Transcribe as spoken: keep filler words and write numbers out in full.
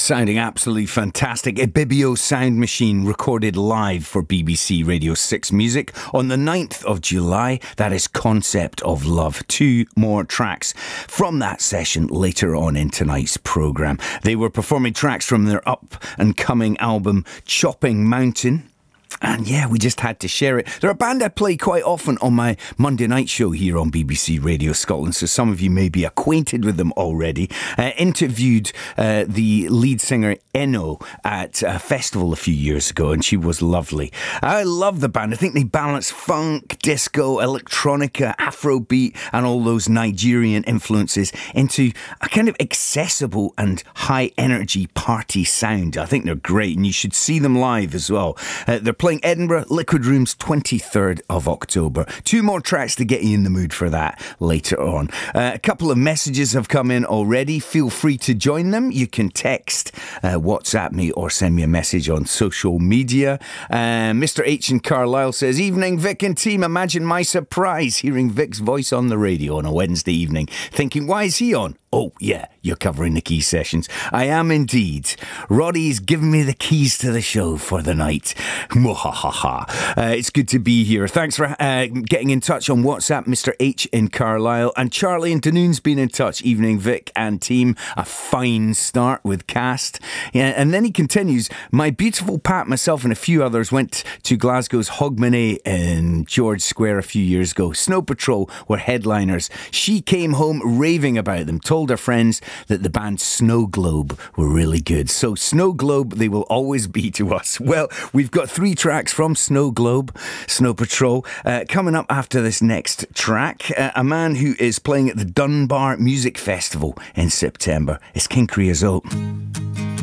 Sounding absolutely fantastic. Ibibio Sound Machine recorded live for B B C Radio six Music on the ninth of July. That is Concept of Love. Two more tracks from that session later on in tonight's programme. They were performing tracks from their up and coming album Chopping Mountain. And yeah, we just had to share it. They're a band I play quite often on my Monday night show here on B B C Radio Scotland, so some of you may be acquainted with them already. Uh, interviewed uh, the lead singer Eno at a festival a few years ago, and she was lovely. I love the band. I think they balance funk, disco, electronica, Afrobeat, and all those Nigerian influences into a kind of accessible and high energy party sound. I think they're great, and you should see them live as well. Uh, they're playing Edinburgh, Liquid Rooms, twenty-third of October. Two more tracks to get you in the mood for that later on. Uh, a couple of messages have come in already. Feel free to join them. You can text, uh, WhatsApp me, or send me a message on social media. Uh, Mister H in Carlisle says, "Evening, Vic and team. Imagine my surprise hearing Vic's voice on the radio on a Wednesday evening. Thinking, why is he on? Oh, yeah, you're covering the Key Sessions. I am indeed. Roddy's given me the keys to the show for the night. Mwahaha. Uh, it's good to be here. Thanks for uh, getting in touch on WhatsApp, Mister H in Carlisle. And Charlie in Dunoon's been in touch. Evening, Vic and team. A fine start with Cast." Yeah, and then he continues, "My beautiful Pat, myself and a few others went to Glasgow's Hogmanay in George Square a few years ago. Snow Patrol were headliners. She came home raving about them, told our friends that the band Snow Globe were really good. So Snow Globe, they will always be to us." Well, we've got three tracks from Snow Globe, Snow Patrol. Uh, coming up after this next track, uh, a man who is playing at the Dunbar Music Festival in September is King Creosote.